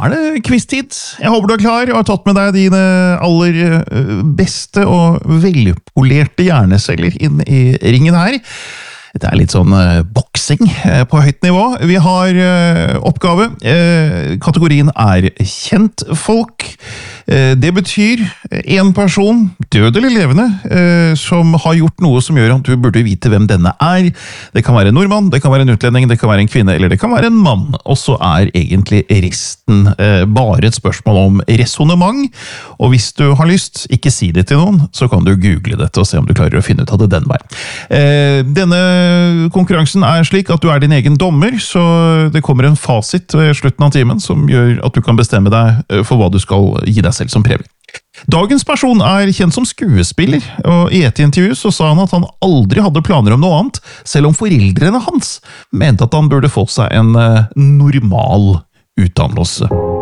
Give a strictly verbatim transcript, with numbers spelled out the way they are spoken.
er det quiz-tid. Jeg håper du er klar og har tatt med deg dine aller eh, beste og velpolerte hjerneceller inn i ringen her. Det er litt sånn uh, boksing uh, på høyt nivå. Vi har uh, oppgave. Uh, kategorien er kjentfolk. Uh, det betyr en person, død eller levende, uh, som har gjort noe som gjør at du burde vite hvem denne er. Det kan være en nordmann, det kan være en utlending, det kan være en kvinne, eller det kan være en mann. Og så er egentlig resten uh, bare et spørsmål om resonemang. Og hvis du har lyst, ikke si det til noen, så kan du google dette og se om du klarer å finne ut av det den veien. Uh, denne konkurransen er slik at du er din egen dommer, så det kommer en fasit ved slutten av timen som gjør at du kan bestemme deg for hva du skal gi deg selv som premie. Dagens person er kjent som skuespiller, og i et intervju så sa han at han aldri hadde planer om noe annet, selv om foreldrene hans mente at han burde få seg en normal utdannelse.